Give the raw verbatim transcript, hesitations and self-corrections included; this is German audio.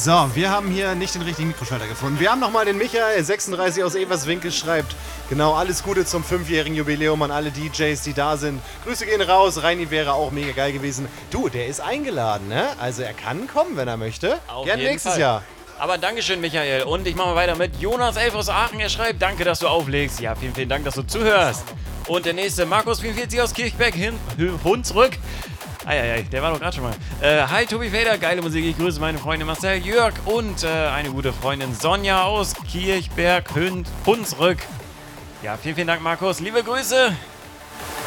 So, wir haben hier nicht den richtigen Mikroschalter gefunden. Wir haben nochmal den Michael, sechsunddreißig aus Everswinkel, schreibt, genau, alles Gute zum fünfjährigen Jubiläum an alle D Js, die da sind. Grüße gehen raus, Reini wäre auch mega geil gewesen. Du, der ist eingeladen, ne? Also er kann kommen, wenn er möchte. Auf Gerne jeden nächstes Fall. Jahr. Aber Dankeschön, Michael. Und ich mache mal weiter mit Jonas elf aus Aachen. Er schreibt, danke, dass du auflegst. Ja, vielen, vielen Dank, dass du zuhörst. Und der nächste, Markus vierundvierzig aus Kirchberg, hin, Hunsrück. Eieiei, der war doch gerade schon mal. Äh, hi, Tobi Fader, geile Musik. Ich grüße meine Freunde Marcel, Jörg und äh, eine gute Freundin Sonja aus Kirchberg, Hund, Hunsrück. Ja, vielen, vielen Dank, Markus. Liebe Grüße.